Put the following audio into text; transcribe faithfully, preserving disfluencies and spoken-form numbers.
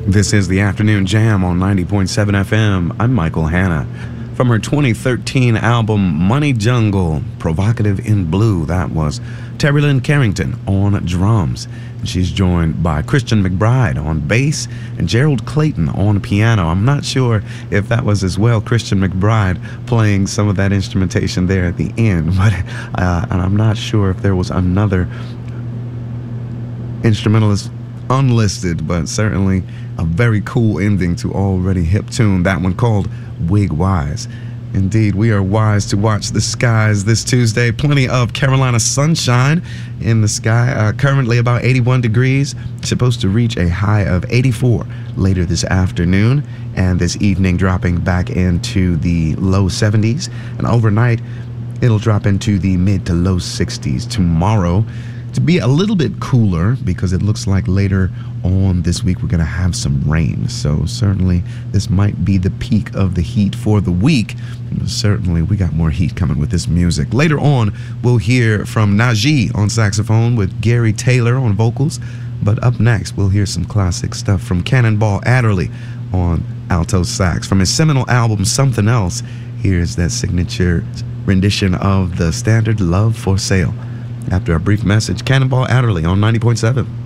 This is the Afternoon Jam on ninety point seven F M. I'm Michael Hanna. From her twenty thirteen album Money Jungle, Provocative in Blue, that was Terry Lynn Carrington on drums. And she's joined by Christian McBride on bass and Gerald Clayton on piano. I'm not sure if that was as well Christian McBride playing some of that instrumentation there at the end, but uh, and I'm not sure if there was another instrumentalist unlisted, but certainly a very cool ending to already hip tune, that one called Wig Wise. Indeed, we are wise to watch the skies this Tuesday. Plenty of Carolina sunshine in the sky. Uh, currently about eighty-one degrees. Supposed to reach a high of eighty-four later this afternoon. And this evening dropping back into the low seventies. And overnight, it'll drop into the mid to low sixties. Tomorrow, to be a little bit cooler, because it looks like later on this week we're going to have some rain. So certainly this might be the peak of the heat for the week. Certainly we got more heat coming with this music. Later on we'll hear from Najee on saxophone with Gary Taylor on vocals. But up next we'll hear some classic stuff from Cannonball Adderley on alto sax. From his seminal album Something Else, here's that signature rendition of the standard Love for Sale. After a brief message, Cannonball Adderley on ninety point seven.